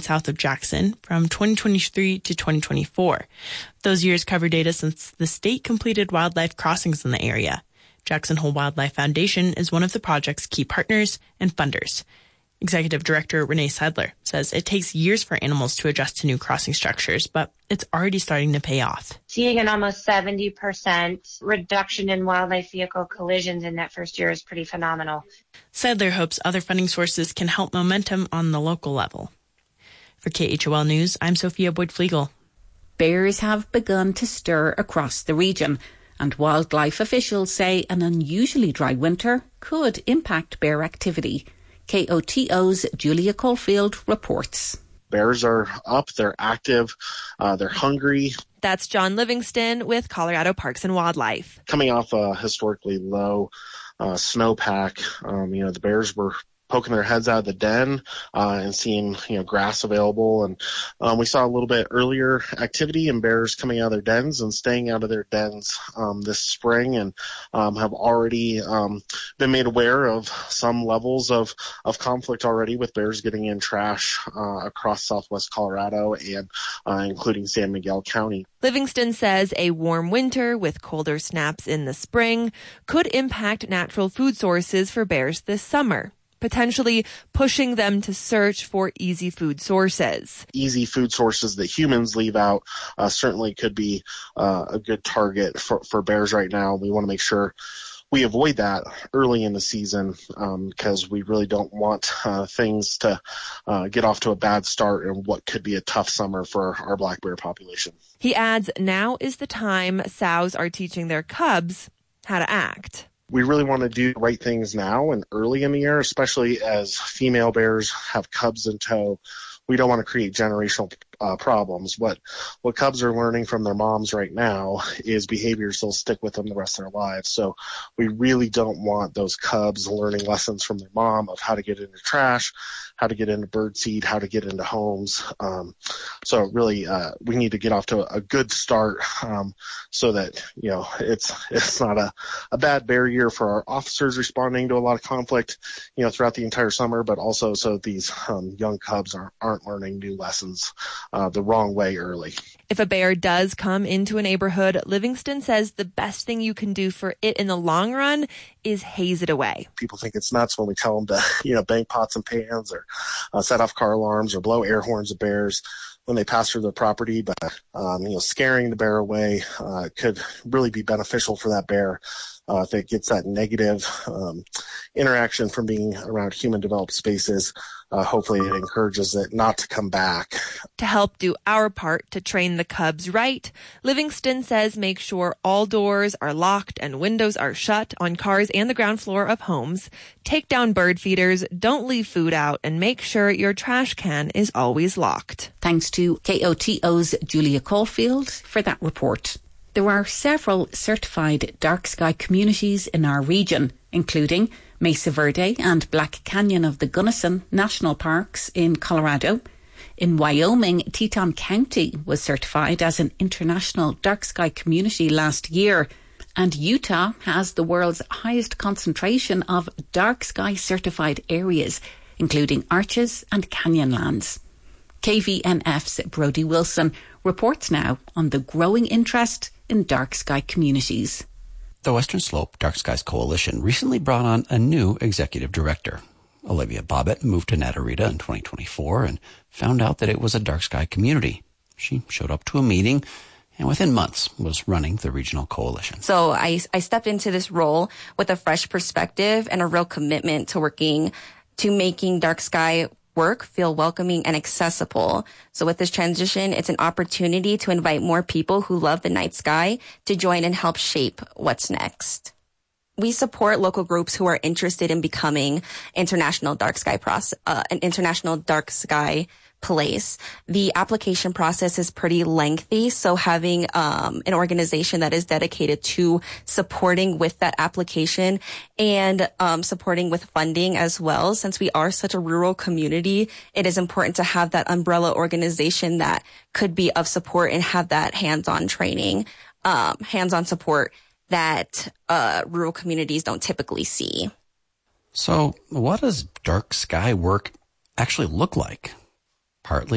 south of Jackson from 2023 to 2024. Those years cover data since the state completed wildlife crossings in the area. Jackson Hole Wildlife Foundation is one of the project's key partners and funders. Executive Director Renee Seidler says it takes years for animals to adjust to new crossing structures, but it's already starting to pay off. Seeing an almost 70% reduction in wildlife vehicle collisions in that first year is pretty phenomenal. Seidler hopes other funding sources can help momentum on the local level. For KHOL News, I'm Sophia Boyd-Flegel. Bears have begun to stir across the region, and wildlife officials say an unusually dry winter could impact bear activity. KOTO's Julia Caulfield reports. Bears are up, they're active, they're hungry. That's John Livingston with Colorado Parks and Wildlife. Coming off a historically low snowpack, the bears were poking their heads out of the den and seeing, grass available. And we saw a little bit earlier activity in bears coming out of their dens and staying out of their dens this spring, and have already been made aware of some levels of conflict already with bears getting in trash across southwest Colorado and including San Miguel County. Livingston says a warm winter with colder snaps in the spring could impact natural food sources for bears this summer, potentially pushing them to search for easy food sources. Easy food sources that humans leave out certainly could be a good target for bears right now. We want to make sure we avoid that early in the season because we really don't want things to get off to a bad start in what could be a tough summer for our black bear population. He adds, now is the time sows are teaching their cubs how to act. We really want to do the right things now and early in the year, especially as female bears have cubs in tow. We don't want to create generational problems. What cubs are learning from their moms right now is behaviors that'll stick with them the rest of their lives. So we really don't want those cubs learning lessons from their mom of how to get into trash, how to get into birdseed, how to get into homes. So really, we need to get off to a good start so that, it's not a bad bear year for our officers responding to a lot of conflict, throughout the entire summer, but also so these young cubs aren't learning new lessons the wrong way early. If a bear does come into a neighborhood, Livingston says the best thing you can do for it in the long run is haze it away. People think it's nuts when we tell them to, bang pots and pans or set off car alarms or blow air horns at bears when they pass through their property. But, scaring the bear away could really be beneficial for that bear. If it gets that negative interaction from being around human-developed spaces, hopefully it encourages it not to come back. To help do our part to train the cubs right, Livingston says make sure all doors are locked and windows are shut on cars and the ground floor of homes. Take down bird feeders, don't leave food out, and make sure your trash can is always locked. Thanks to KOTO's Julia Caulfield for that report. There are several certified dark sky communities in our region, including Mesa Verde and Black Canyon of the Gunnison National Parks in Colorado. In Wyoming, Teton County was certified as an international dark sky community last year. And Utah has the world's highest concentration of dark sky certified areas, including arches and canyonlands. KVNF's Brodie Wilson reports now on the growing interest in dark sky communities. The Western Slope Dark Skies Coalition recently brought on a new executive director. Olivia Bobbitt moved to Natarita in 2024 and found out that it was a dark sky community. She showed up to a meeting and within months was running the regional coalition. So I stepped into this role with a fresh perspective and a real commitment to making dark sky work feel welcoming and accessible. So with this transition, it's an opportunity to invite more people who love the night sky to join and help shape what's next. We support local groups who are interested in becoming an international dark sky place. The application process is pretty lengthy, so having an organization that is dedicated to supporting with that application and supporting with funding as well, since we are such a rural community, it is important to have that umbrella organization that could be of support and have that hands-on training, hands-on support that rural communities don't typically see. So what does dark sky work actually look like? Partly